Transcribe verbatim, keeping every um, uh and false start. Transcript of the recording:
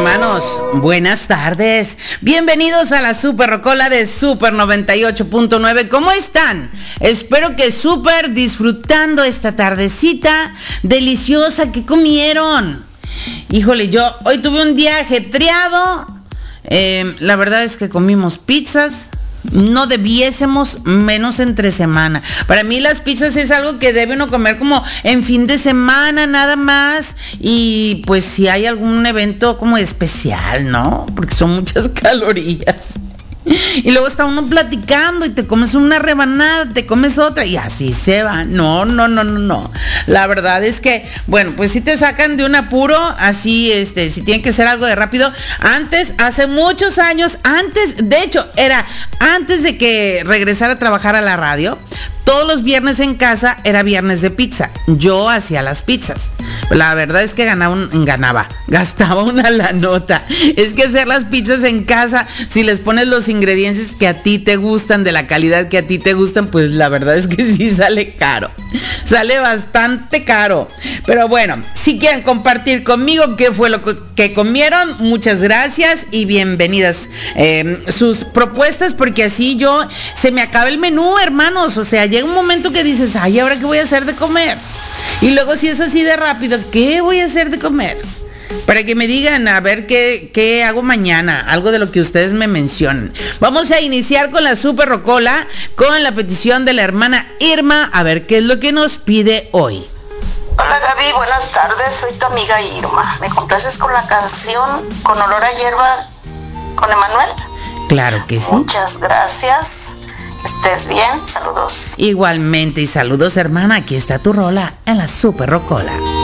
hermanos, buenas tardes. Bienvenidos a la Super Rocola de Super noventa y ocho punto nueve. ¿Cómo están? Espero que súper disfrutando esta tardecita deliciosa. ¿Qué comieron? Híjole, yo hoy tuve un día ajetreado. Eh, la verdad es que comimos pizzas. No debiésemos, menos entre semana. Para mí las pizzas es algo que debe uno comer como en fin de semana nada más. Y pues si hay algún evento como especial, ¿no? Porque son muchas calorías. Y luego está uno platicando y te comes una rebanada, te comes otra y así se va. No, no, no, no, no. La verdad es que, bueno, pues si te sacan de un apuro, así, este, si tiene que ser algo de rápido. Antes, hace muchos años, antes, de hecho, era antes de que regresara a trabajar a la radio, todos los viernes en casa era viernes de pizza. Yo hacía las pizzas. La verdad es que ganaba, un, ganaba, gastaba una la nota. Es que hacer las pizzas en casa, si les pones los ingredientes que a ti te gustan, de la calidad que a ti te gustan, pues la verdad es que sí sale caro. Sale bastante caro. Pero bueno, si quieren compartir conmigo qué fue lo que comieron, muchas gracias y bienvenidas eh, sus propuestas, porque así yo, se me acaba el menú, hermanos. O sea, llega un momento que dices, ay, ¿ahora qué voy a hacer de comer? Y luego si es así de rápido, ¿qué voy a hacer de comer? Para que me digan, a ver qué, qué hago mañana, algo de lo que ustedes me mencionen. Vamos a iniciar con la Super Rocola, con la petición de la hermana Irma, a ver qué es lo que nos pide hoy. Hola Gaby, buenas tardes, soy tu amiga Irma. ¿Me complaces con la canción Con olor a hierba con Emanuel? Claro que sí. Muchas gracias. Estés bien, saludos. Igualmente, y saludos hermana, aquí está tu rola en la Super Rocola.